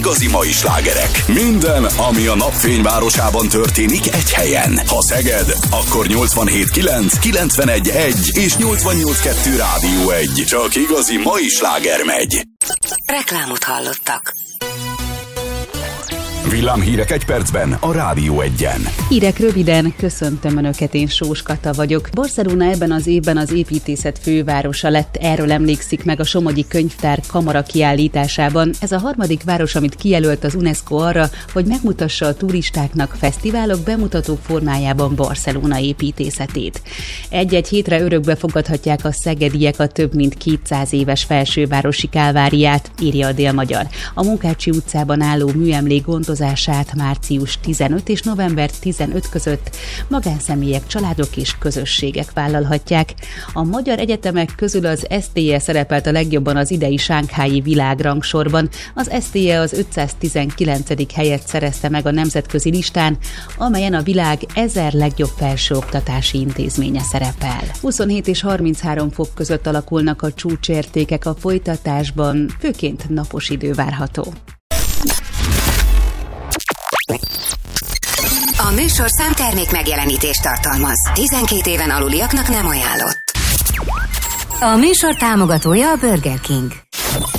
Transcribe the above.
igazi mai slágerek. Minden, ami a napfényvárosában történik egy helyen. Ha Szeged, akkor 87.9, 91.1 és 88.2 Rádió 1. Csak igazi mai sláger megy. Reklámot hallottak. Villámhírek egy percben a Rádió 1-en. Hírek röviden, köszöntöm Önöket, én Sós Kata vagyok. Barcelona ebben az évben az építészet fővárosa lett, erről emlékszik meg a Somogyi Könyvtár kamara kiállításában. Ez a harmadik város, amit kijelölt az UNESCO arra, hogy megmutassa a turistáknak fesztiválok bemutató formájában Barcelona építészetét. Egy-egy hétre örökbe fogadhatják a szegediek a több mint 200 éves felsővárosi kálváriát, írja a Dél-Magyar. A Munkácsi utcában álló műemlék gondozását március 15 és november 15 között magánszemélyek, családok és közösségek vállalhatják. A magyar egyetemek közül az STE szerepelt a legjobban az idei sánghái világrangsorban. Az STE az 519. helyet szerezte meg a nemzetközi listán, amelyen a világ 1000 legjobb felsőoktatási intézménye szerepel. 27 és 33 fok között alakulnak a csúcsértékek, a folytatásban főként napos idő várható. A műsorszám termék megjelenítést tartalmaz. 12 éven aluliaknak nem ajánlott. A műsor támogatója a Burger King.